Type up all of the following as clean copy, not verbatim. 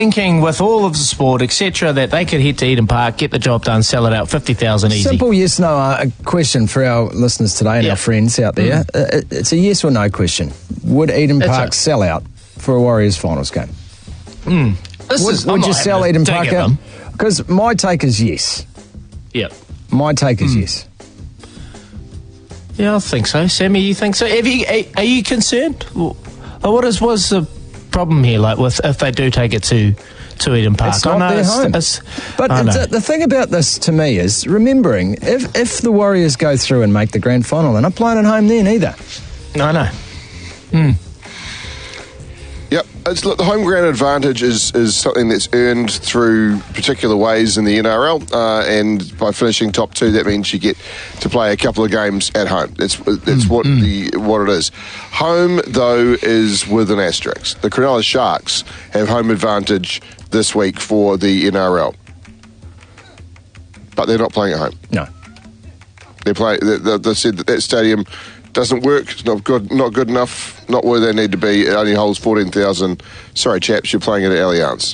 thinking with all of the sport, etc., that they could head to Eden Park, get the job done, sell it out, 50,000 easy? Simple yes/no question for our listeners today and our friends out there. It's a yes or no question. Would Eden Park sell out for a Warriors finals game? Would you sell Eden Park out? Because my take is yes. Yep. My take is yes. Yeah, I think so. Sammy, you think so? Are you concerned? What's the problem here? Like, with if they do take it to Eden Park, it's not their home. But the thing about this to me is remembering if the Warriors go through and make the grand final, they're not playing at home then either. I know. Yep, look, the home ground advantage is something that's earned through particular ways in the NRL, and by finishing top 2, that means you get to play a couple of games at home. That's what it is. Home, though, is with an asterisk. The Cronulla Sharks have home advantage this week for the NRL, but they're not playing at home. No, they said that stadium doesn't work. It's not good enough. Not where they need to be. It only holds 14,000. Sorry, chaps, you're playing it at Allianz.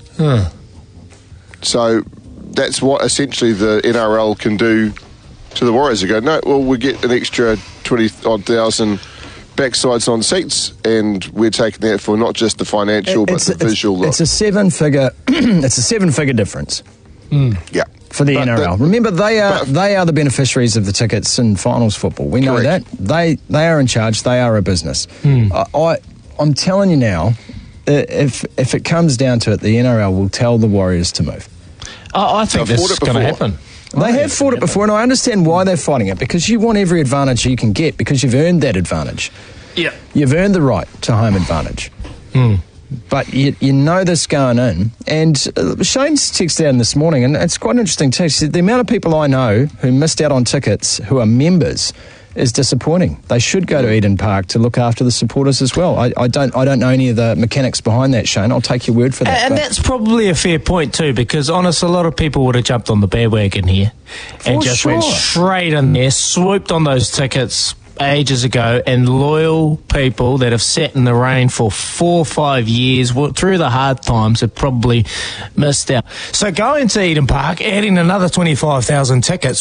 So that's what essentially the NRL can do to the Warriors. They go, no, well, we get an extra 20-odd thousand backsides on seats, and we're taking that for not just the financial but the visual look. It's a seven-figure. It's a seven-figure difference. Yeah. For the NRL. Remember, they are the beneficiaries of the tickets in finals football. We know that. They are in charge. They are a business. I'm telling you now, if it comes down to it, the NRL will tell the Warriors to move. I think this is going to happen. They have fought it before, and I understand why they're fighting it, because you want every advantage you can get, because you've earned that advantage. Yeah. You've earned the right to home advantage. But you know this going in. And Shane's texted out this morning, and it's quite an interesting text. He said, the amount of people I know who missed out on tickets who are members is disappointing. They should go to Eden Park to look after the supporters as well. I don't know any of the mechanics behind that, Shane. I'll take your word for that. And that's probably a fair point too, because honest, a lot of people would have jumped on the bandwagon here and just went straight in there, swooped on those tickets ages ago, and loyal people that have sat in the rain for 4 or 5 years through the hard times have probably missed out. So going to Eden Park, adding another 25,000 tickets